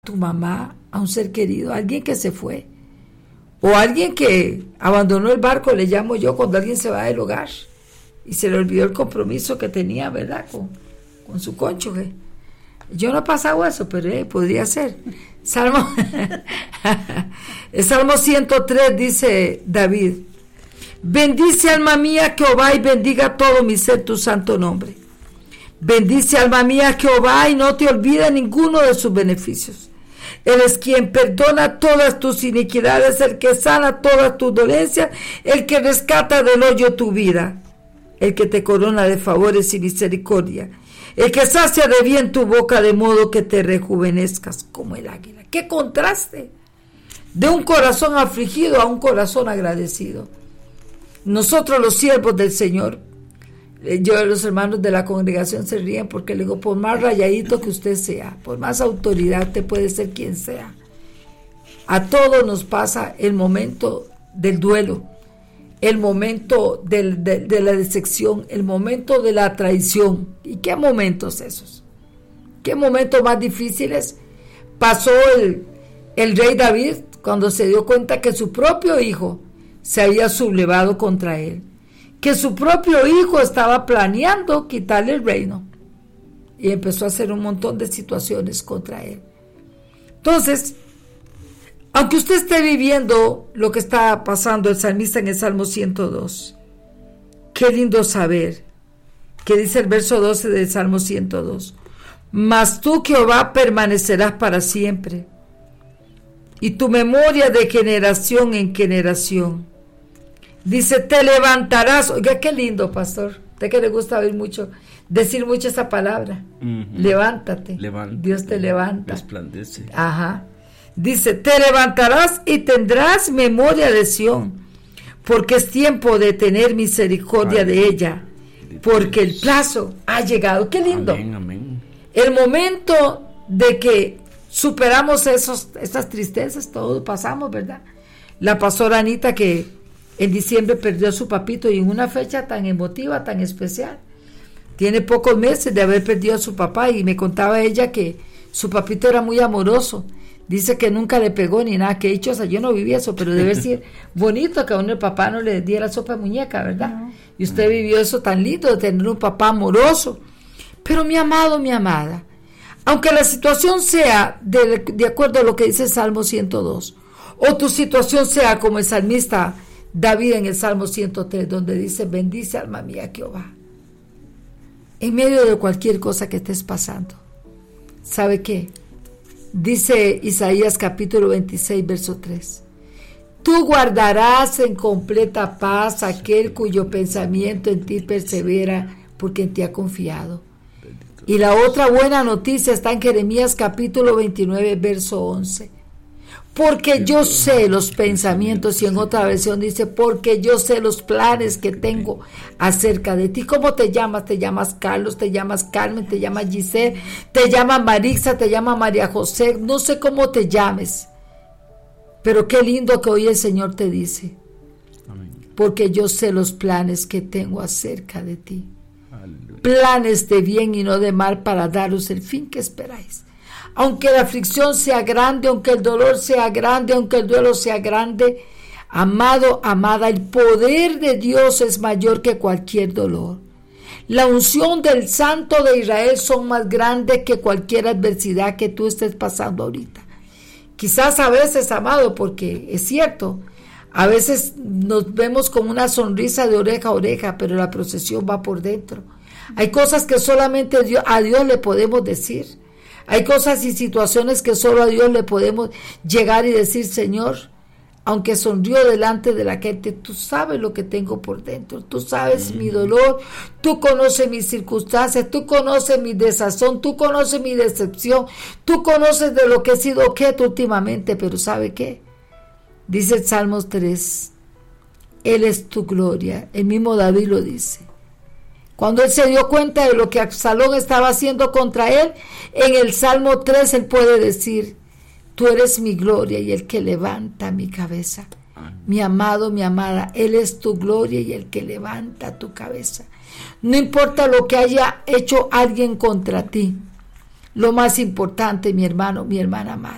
tu mamá, a un ser querido, a alguien que se fue, o alguien que abandonó el barco, le llamo yo cuando alguien se va del hogar y se le olvidó el compromiso que tenía, ¿verdad?, con su cónyuge. Yo no he pasado eso, pero podría ser. El Salmo 103 dice David: bendice alma mía Jehová y bendiga todo mi ser tu santo nombre. Bendice alma mía Jehová y no te olvide ninguno de sus beneficios. Él es quien perdona todas tus iniquidades, el que sana todas tus dolencias, el que rescata del hoyo tu vida, el que te corona de favores y misericordia, el que sacia de bien tu boca de modo que te rejuvenezcas como el águila. ¡Qué contraste! De un corazón afligido a un corazón agradecido. Nosotros los siervos del Señor, yo, los hermanos de la congregación se ríen porque le digo, por más rayadito que usted sea, por más autoridad te puede ser quien sea, a todos nos pasa el momento del duelo, el momento de la decepción, el momento de la traición. ¿Y qué momentos esos? ¿Qué momentos más difíciles pasó el rey David cuando se dio cuenta que su propio hijo se había sublevado contra él? Que su propio hijo estaba planeando quitarle el reino y empezó a hacer un montón de situaciones contra él. Entonces, aunque usted esté viviendo lo que está pasando el salmista en el Salmo 102, qué lindo saber que dice el verso 12 del Salmo 102: mas tú, Jehová, permanecerás para siempre, y tu memoria de generación en generación. Dice, te levantarás. Oiga, qué lindo, pastor. Usted que le gusta decir mucho esa palabra. Levántate. Dios te levanta. Resplandece. Ajá. Dice, te levantarás y tendrás memoria de Sión, porque es tiempo de tener misericordia de ella, porque el plazo ha llegado. Qué lindo. Amén, amén. El momento de que superamos estas tristezas, todos pasamos, ¿verdad? La pastora Anita, que en diciembre perdió a su papito, y en una fecha tan emotiva, tan especial. Tiene pocos meses de haber perdido a su papá, y me contaba ella que su papito era muy amoroso. Dice que nunca le pegó ni nada, que dicho, o sea, yo no viví eso, pero debe ser bonito que a uno el papá no le diera sopa de muñeca, ¿verdad? Y usted vivió eso tan lindo de tener un papá amoroso. Pero mi amado, mi amada, aunque la situación sea de acuerdo a lo que dice el Salmo 102, o tu situación sea como el salmista David en el Salmo 103, donde dice, bendice alma mía Jehová, en medio de cualquier cosa que estés pasando, ¿sabe qué? Dice Isaías capítulo 26, verso 3, tú guardarás en completa paz aquel cuyo pensamiento en ti persevera, porque en ti ha confiado. Y la otra buena noticia está en Jeremías capítulo 29, verso 11. Porque yo sé los pensamientos, y en otra versión dice, porque yo sé los planes que tengo acerca de ti. ¿Cómo te llamas? Te llamas Carlos, te llamas Carmen, te llamas Giselle, te llamas Marixa, te llamas María José, no sé cómo te llames, pero qué lindo que hoy el Señor te dice, porque yo sé los planes que tengo acerca de ti. Aleluya. Planes de bien y no de mal, para daros el fin que esperáis. Aunque la aflicción sea grande, aunque el dolor sea grande, aunque el duelo sea grande, amado, amada, el poder de Dios es mayor que cualquier dolor. La unción del Santo de Israel son más grandes que cualquier adversidad que tú estés pasando ahorita. Quizás a veces, amado, porque es cierto, a veces nos vemos con una sonrisa de oreja a oreja, pero la procesión va por dentro. Hay cosas que solamente a Dios le podemos decir. Hay cosas y situaciones que solo a Dios le podemos llegar y decir, Señor, aunque sonrío delante de la gente, tú sabes lo que tengo por dentro, tú sabes mi dolor, tú conoces mis circunstancias, tú conoces mi desazón, tú conoces mi decepción, tú conoces de lo que he sido objeto últimamente, pero ¿sabe qué? Dice el Salmo 3, Él es tu gloria, el mismo David lo dice. Cuando él se dio cuenta de lo que Absalón estaba haciendo contra él, en el Salmo 3 él puede decir, tú eres mi gloria y el que levanta mi cabeza. Mi amado, mi amada, Él es tu gloria y el que levanta tu cabeza. No importa lo que haya hecho alguien contra ti, lo más importante, mi hermano, mi hermana amada,